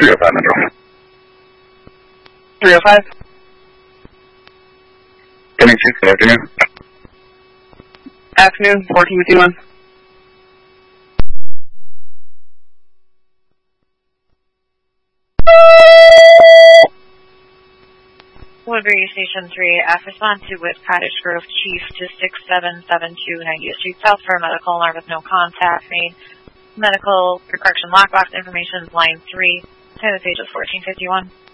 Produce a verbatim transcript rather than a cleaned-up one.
three oh five Metro. three oh five? Coming to good afternoon. Afternoon, fourteen fifty-one. Woodbury Station three F, respond to with Cottage Grove Chief to six seven seven two ninetieth Street South for a medical alarm with no contact made. Medical correction lockbox information, line three. Time of page is fourteen fifty-one.